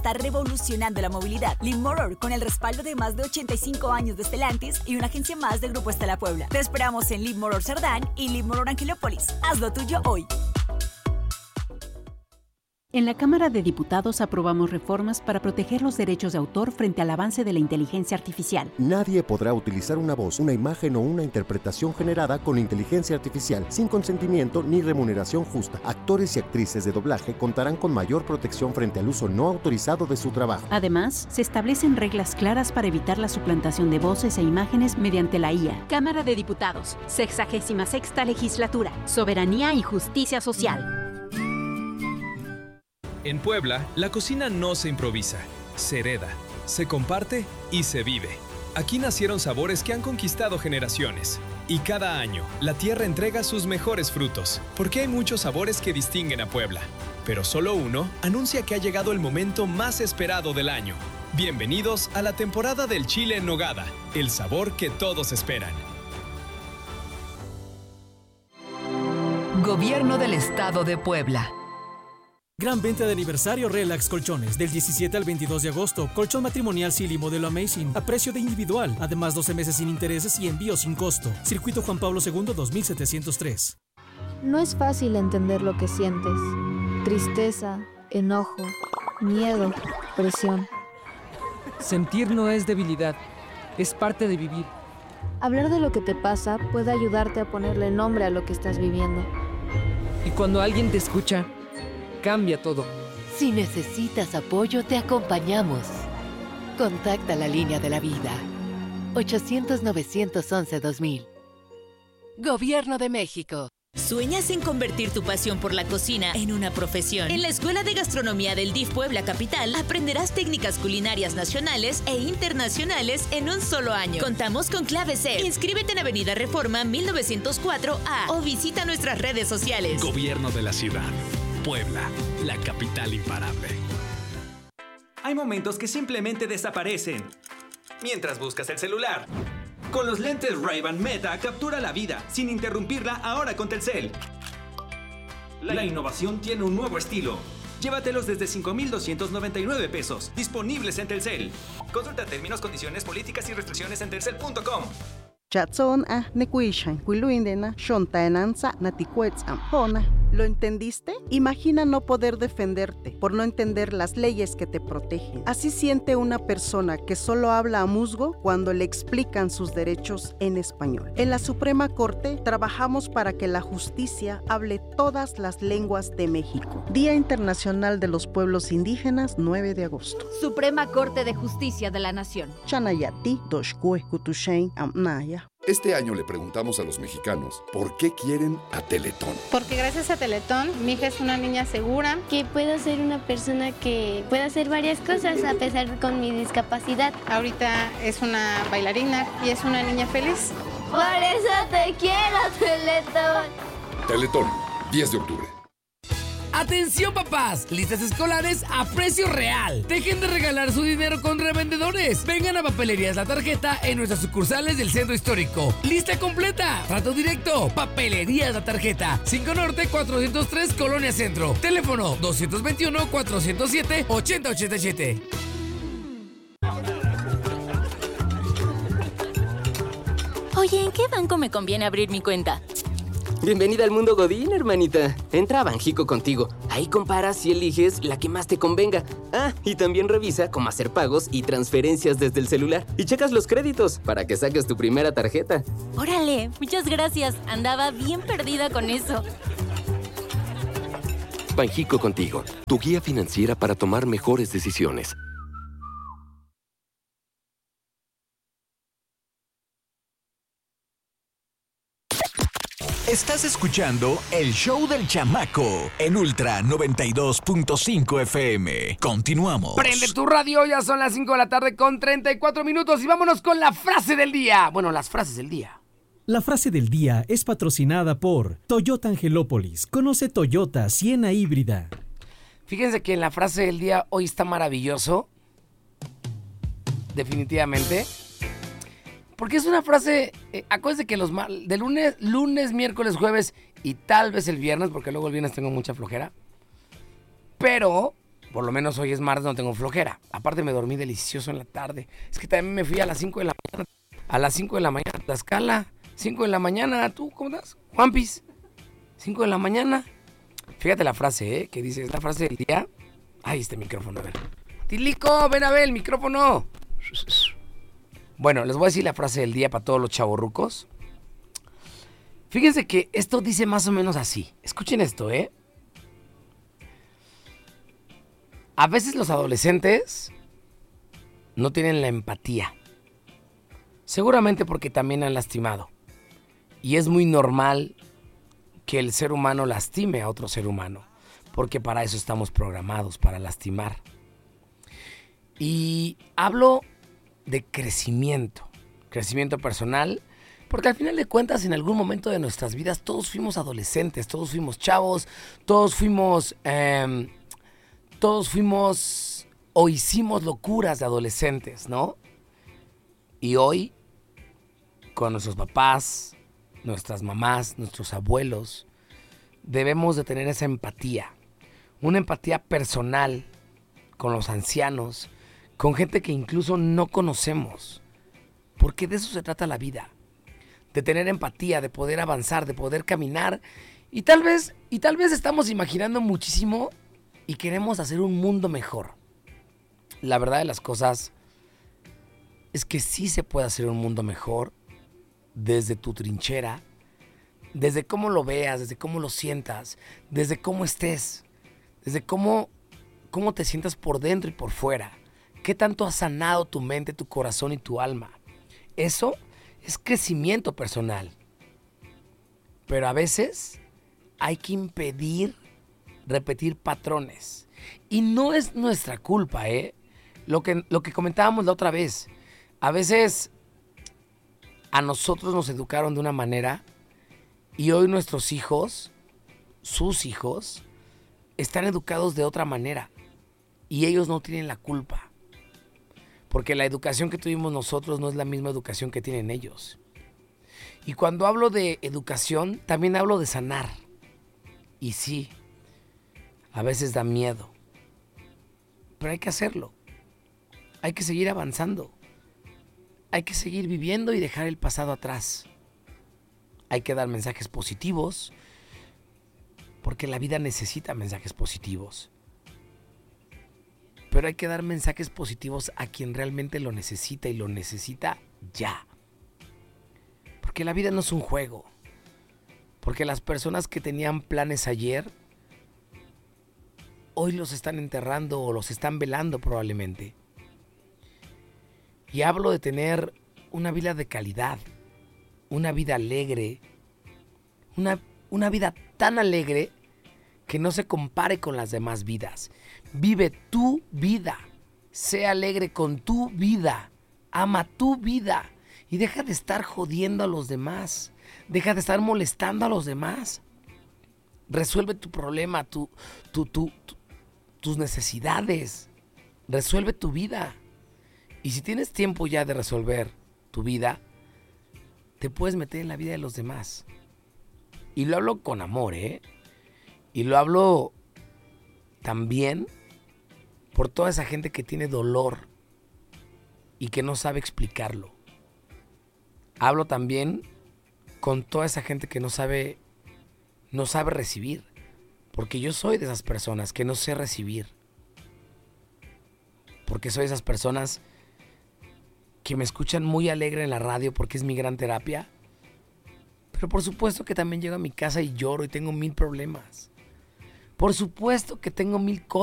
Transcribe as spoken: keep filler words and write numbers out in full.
está revolucionando la movilidad. Leapmotor, con el respaldo de más de ochenta y cinco años de Stellantis y una agencia más del Grupo Estela Puebla. Te esperamos en Leapmotor Cerdán y Leapmotor Angelópolis. Haz lo tuyo hoy. En la Cámara de Diputados aprobamos reformas para proteger los derechos de autor frente al avance de la inteligencia artificial. Nadie podrá utilizar una voz, una imagen o una interpretación generada con inteligencia artificial sin consentimiento ni remuneración justa. Actores y actrices de doblaje contarán con mayor protección frente al uso no autorizado de su trabajo. Además, se establecen reglas claras para evitar la suplantación de voces e imágenes mediante la I A. Cámara de Diputados, sexagésima sexta legislatura, soberanía y justicia social. En Puebla, la cocina no se improvisa, se hereda, se comparte y se vive. Aquí nacieron sabores que han conquistado generaciones. Y cada año, la tierra entrega sus mejores frutos, porque hay muchos sabores que distinguen a Puebla. Pero solo uno anuncia que ha llegado el momento más esperado del año. Bienvenidos a la temporada del chile en nogada, el sabor que todos esperan. Gobierno del Estado de Puebla. Gran venta de aniversario Relax Colchones. Del diecisiete al veintidós de agosto. Colchón matrimonial Silly modelo Amazing. A precio de individual. Además, doce meses sin intereses y envío sin costo. Circuito Juan Pablo segundo, dos mil setecientos tres. No es fácil entender lo que sientes. Tristeza, enojo, miedo, presión. Sentir no es debilidad. Es parte de vivir. Hablar de lo que te pasa puede ayudarte a ponerle nombre a lo que estás viviendo. Y cuando alguien te escucha, cambia todo. Si necesitas apoyo, te acompañamos. Contacta la línea de la vida. ochocientos, novecientos once, dos mil. Gobierno de México. ¿Sueñas en convertir tu pasión por la cocina en una profesión? En la Escuela de Gastronomía del D I F Puebla Capital aprenderás técnicas culinarias nacionales e internacionales en un solo año. Contamos con clave C. Inscríbete en Avenida Reforma mil novecientos cuatro A o visita nuestras redes sociales. Gobierno de la ciudad. Puebla, la capital imparable. Hay momentos que simplemente desaparecen mientras buscas el celular. Con los lentes Ray-Ban Meta captura la vida sin interrumpirla ahora con Telcel. La innovación tiene un nuevo estilo. Llévatelos desde cinco mil doscientos noventa y nueve pesos, disponibles en Telcel. Consulta términos, condiciones, políticas y restricciones en telcel punto com. Chatson a nekuishan kuiluindena shontaenanza natikuetzam hona. ¿Lo entendiste? Imagina no poder defenderte por no entender las leyes que te protegen. Así siente una persona que solo habla a musgo cuando le explican sus derechos en español. En la Suprema Corte trabajamos para que la justicia hable todas las lenguas de México. Día Internacional de los Pueblos Indígenas, nueve de agosto. Suprema Corte de Justicia de la Nación. Chanayati, Doshkue, Kutushain, Amnaya. Este año le preguntamos a los mexicanos por qué quieren a Teletón. Porque gracias a Teletón, mi hija es una niña segura. Que puedo ser una persona que pueda hacer varias cosas a pesar de con mi discapacidad. Ahorita es una bailarina y es una niña feliz. Por eso te quiero, Teletón. Teletón, diez de octubre. ¡Atención, papás! Listas escolares a precio real. Dejen de regalar su dinero con revendedores. Vengan a Papelerías La Tarjeta en nuestras sucursales del Centro Histórico. Lista completa. Trato directo. Papelerías La Tarjeta. cinco Norte, cuatrocientos tres, Colonia Centro. Teléfono doscientos veintiuno, cuatrocientos siete, ochenta ochenta y siete. Oye, ¿en qué banco me conviene abrir mi cuenta? Bienvenida al mundo Godín, hermanita. Entra a Banjico Contigo. Ahí comparas y eliges la que más te convenga. Ah, y también revisa cómo hacer pagos y transferencias desde el celular. Y checas los créditos para que saques tu primera tarjeta. Órale, muchas gracias. Andaba bien perdida con eso. Banjico Contigo, tu guía financiera para tomar mejores decisiones. Estás escuchando El Show del Chamaco en Ultra noventa y dos punto cinco F M. Continuamos. Prende tu radio, ya son las cinco de la tarde con treinta y cuatro minutos y vámonos con la frase del día. Bueno, las frases del día. La frase del día es patrocinada por Toyota Angelópolis. Conoce Toyota Siena híbrida. Fíjense que en la frase del día hoy está maravilloso. Definitivamente. Porque es una frase, eh, acuérdense que los de lunes, lunes, miércoles, jueves y tal vez el viernes, porque luego el viernes tengo mucha flojera. Pero Por lo menos hoy es martes, no tengo flojera. Aparte me dormí delicioso en la tarde. Es que también me fui a las cinco de la mañana. A las cinco de la mañana, Tlaxcala. cinco de la mañana, ¿tú cómo estás? Juanpis. cinco de la mañana. Fíjate la frase, ¿eh? Que dice, es la frase del día. Ay, este micrófono, a ver. Tilico, ven a ver el micrófono. Bueno, les voy a decir la frase del día para todos los chavorrucos. Fíjense que esto dice más o menos así. Escuchen esto, ¿eh? A veces los adolescentes no tienen la empatía. Seguramente porque también han lastimado. Y es muy normal que el ser humano lastime a otro ser humano. Porque para eso estamos programados, para lastimar. Y hablo de crecimiento. Crecimiento personal. Porque al final de cuentas, en algún momento de nuestras vidas, todos fuimos adolescentes, todos fuimos chavos, todos fuimos... Eh, Todos fuimos o hicimos locuras de adolescentes, ¿no? Y hoy, con nuestros papás, nuestras mamás, nuestros abuelos, debemos de tener esa empatía. Una empatía personal con los ancianos, con gente que incluso no conocemos. Porque de eso se trata la vida. De tener empatía, de poder avanzar, de poder caminar. Y tal vez, y tal vez estamos imaginando muchísimo... Y queremos hacer un mundo mejor. La verdad de las cosas es que sí se puede hacer un mundo mejor desde tu trinchera, desde cómo lo veas, desde cómo lo sientas, desde cómo estés, desde cómo, cómo te sientas por dentro y por fuera. ¿Qué tanto has sanado tu mente, tu corazón y tu alma? Eso es crecimiento personal. Pero a veces hay que impedir repetir patrones. Y no es nuestra culpa, ¿eh? Lo que, lo que comentábamos la otra vez. A veces a nosotros nos educaron de una manera y hoy nuestros hijos, sus hijos, están educados de otra manera. Y ellos no tienen la culpa. Porque la educación que tuvimos nosotros no es la misma educación que tienen ellos. Y cuando hablo de educación, también hablo de sanar. Y sí, a veces da miedo, pero hay que hacerlo. Hay que seguir avanzando. Hay que seguir viviendo y dejar el pasado atrás. Hay que dar mensajes positivos, porque la vida necesita mensajes positivos. Pero hay que dar mensajes positivos a quien realmente lo necesita y lo necesita ya. Porque la vida no es un juego. Porque las personas que tenían planes ayer hoy los están enterrando o los están velando probablemente. Y hablo de tener una vida de calidad, una vida alegre, una, una vida tan alegre que no se compare con las demás vidas. Vive tu vida, sé alegre con tu vida, ama tu vida y deja de estar jodiendo a los demás, deja de estar molestando a los demás. Resuelve tu problema, tu, tu, tu, tu tus necesidades, resuelve tu vida. Y si tienes tiempo ya de resolver tu vida, te puedes meter en la vida de los demás. Y lo hablo con amor, ¿eh? Y lo hablo también por toda esa gente que tiene dolor y que no sabe explicarlo. Hablo también con toda esa gente que no sabe, no sabe recibir. Porque yo soy de esas personas que no sé recibir. Porque soy de esas personas que me escuchan muy alegre en la radio porque es mi gran terapia. Pero por supuesto que también llego a mi casa y lloro y tengo mil problemas. Por supuesto que tengo mil cosas.